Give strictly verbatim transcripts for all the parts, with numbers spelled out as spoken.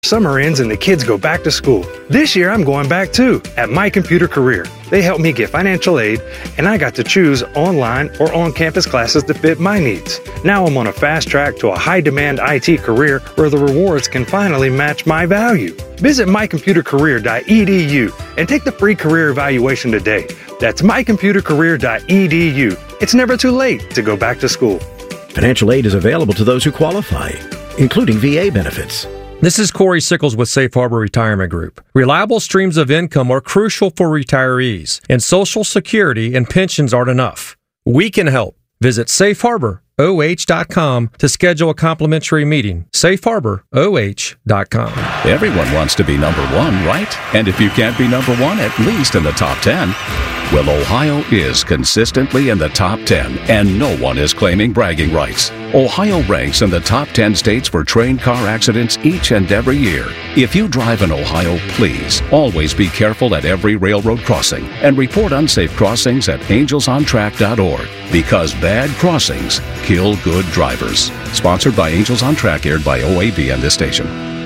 Summer ends and the kids go back to school. This year I'm going back too, at My Computer Career. They helped me get financial aid, and I got to choose online or on-campus classes to fit my needs. Now I'm on a fast track to a high-demand I T career where the rewards can finally match my value. Visit my computer career dot e d u and take the free career evaluation today. That's my computer career dot e d u. It's never too late to go back to school. Financial aid is available to those who qualify, including V A benefits. This is Corey Sickles with Safe Harbor Retirement Group. Reliable streams of income are crucial for retirees, and Social Security and pensions aren't enough. We can help. Visit safe harbor o h dot com to schedule a complimentary meeting. safe harbor o h dot com. Everyone wants to be number one, right? And if you can't be number one, at least in the top ten. Well, Ohio is consistently in the top ten, and no one is claiming bragging rights. Ohio ranks in the top ten states for train car accidents each and every year. If you drive in Ohio, please always be careful at every railroad crossing and report unsafe crossings at angels on track dot org, because bad crossings kill good drivers. Sponsored by Angels on Track, aired by O A B and this station.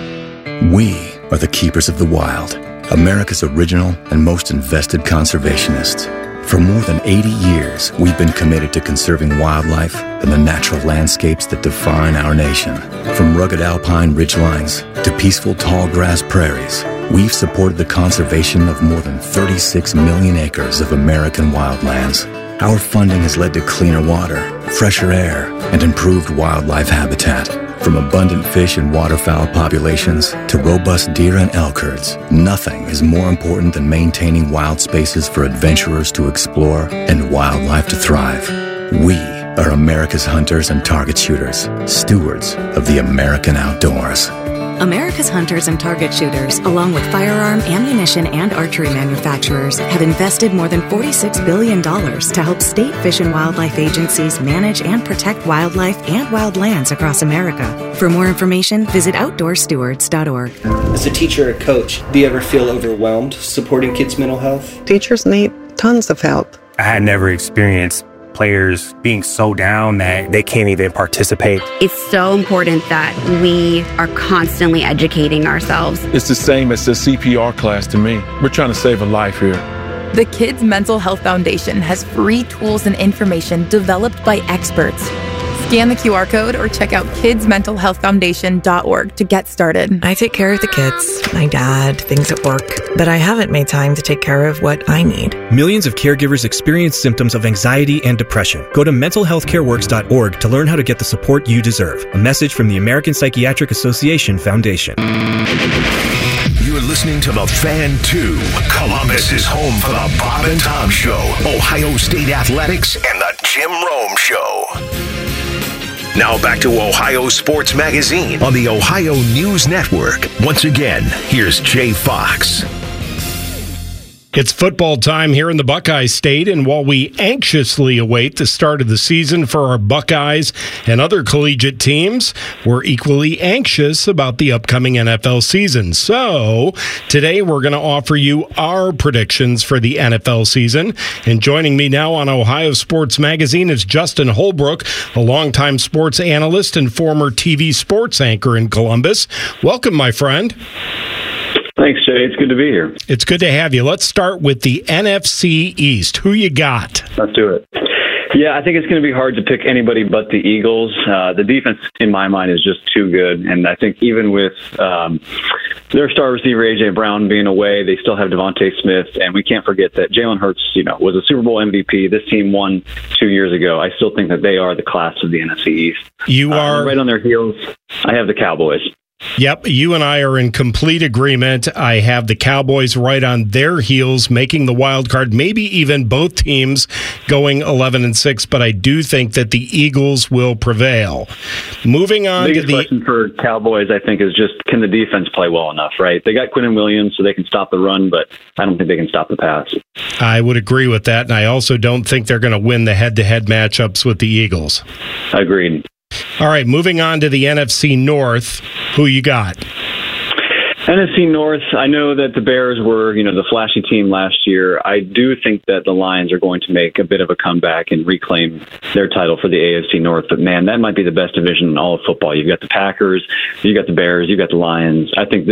We are the keepers of the wild, America's original and most invested conservationists. For more than eighty years, we've been committed to conserving wildlife and the natural landscapes that define our nation. From rugged alpine ridgelines to peaceful tall grass prairies, we've supported the conservation of more than thirty-six million acres of American wildlands. Our funding has led to cleaner water, fresher air, and improved wildlife habitat. From abundant fish and waterfowl populations to robust deer and elk herds, nothing is more important than maintaining wild spaces for adventurers to explore and wildlife to thrive. We are America's hunters and target shooters, stewards of the American outdoors. America's hunters and target shooters, along with firearm, ammunition, and archery manufacturers, have invested more than forty-six billion dollars to help state fish and wildlife agencies manage and protect wildlife and wildlands across America. For more information, visit outdoor stewards dot org. As a teacher or coach, do you ever feel overwhelmed supporting kids' mental health? Teachers need tons of help. I had never experienced players being so down that they can't even participate. It's so important that we are constantly educating ourselves. It's the same as the C P R class to me. We're trying to save a life here. The Kids Mental Health Foundation has free tools and information developed by experts. Scan the Q R code or check out kids mental health foundation dot org to get started. I take care of the kids, my dad, things at work, but I haven't made time to take care of what I need. Millions of caregivers experience symptoms of anxiety and depression. Go to mental health care works dot org to learn how to get the support you deserve. A message from the American Psychiatric Association Foundation. You're listening to The Fan two. Columbus is home for the Bob and Tom Show, Ohio State Athletics, and the Jim Rome Show. Now back to Ohio Sports Magazine on the Ohio News Network. Once again, here's Jay Fox. It's football time here in the Buckeye State, and while we anxiously await the start of the season for our Buckeyes and other collegiate teams, we're equally anxious about the upcoming N F L season. So today we're going to offer you our predictions for the N F L season. And joining me now on Ohio Sports Magazine is Justin Holbrook, a longtime sports analyst and former T V sports anchor in Columbus. Welcome, my friend. Thanks, Jay. It's good to be here. It's good to have you. Let's start with the N F C East. Who you got? Let's do it. Yeah, I think it's going to be hard to pick anybody but the Eagles. Uh, the defense, in my mind, is just too good. And I think even with um, their star receiver, A J. Brown, being away, they still have Devontae Smith. And we can't forget that Jalen Hurts, you know, was a Super Bowl M V P. This team won two years ago. I still think that they are the class of the N F C East. You are uh, right on their heels. I have the Cowboys. Yep, you and I are in complete agreement. I have the Cowboys right on their heels, making the wild card, maybe even both teams going eleven and six, but I do think that the Eagles will prevail. Moving on the biggest to the question for Cowboys, I think, is just can the defense play well enough, right? They got Quinnen Williams, so they can stop the run, but I don't think they can stop the pass. I would agree with that, and I also don't think they're going to win the head-to-head matchups with the Eagles. Agreed. All right, moving on to the N F C North. Who you got? N F C North, I know that the Bears were, you know, the flashy team last year. I do think that the Lions are going to make a bit of a comeback and reclaim their title for the A F C North. But, man, that might be the best division in all of football. You've got the Packers, you've got the Bears, you've got the Lions. I think this